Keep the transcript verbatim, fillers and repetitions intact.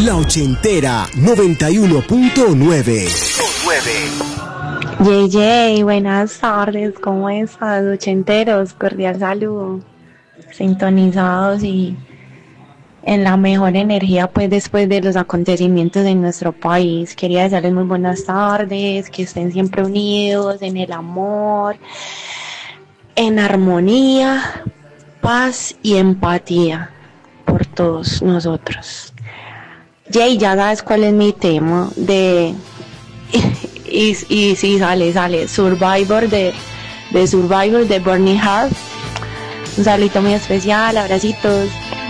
La Ochentera noventa y uno punto nueve. J J, buenas tardes, ¿cómo estás? Ochenteros, cordial saludo. Sintonizados y en la mejor energía pues después de los acontecimientos de nuestro país. Quería desearles muy buenas tardes, que estén siempre unidos en el amor, en armonía, paz y empatía por todos nosotros. Jay, ya sabes cuál es mi tema de y, y sí sale, sale Survivor de, de Survivor de Bernie Hart. Un saludito muy especial, abracitos.